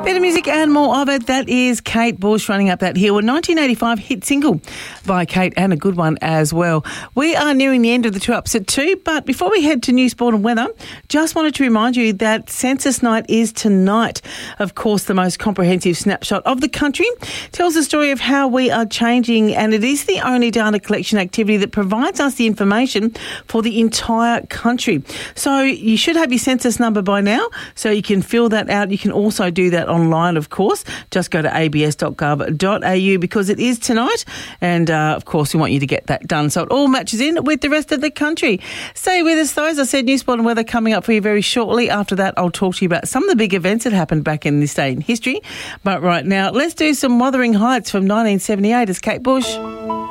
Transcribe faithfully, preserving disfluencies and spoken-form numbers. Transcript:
Better music and more of it. That is Kate Bush running up that hill. A nineteen eighty-five hit single by Kate, and a good one as well. We are nearing the end of the two ups at two, but before we head to news, sport and weather, just wanted to remind you that Census Night is tonight. Of course, the most comprehensive snapshot of the country tells the story of how we are changing, and it is the only data collection activity that provides us the information for the entire country. So you should have your census number by now, so you can fill that out. You can also do that online, of course. Just go to a b s dot gov dot a u because it is tonight, and uh, of course we want you to get that done so it all matches in with the rest of the country. Stay with us though. As I said, news, sport and weather coming up for you very shortly. After that, I'll talk to you about some of the big events that happened back in this day in history. But right now, let's do some Wuthering Heights from nineteen seventy-eight as Kate Bush.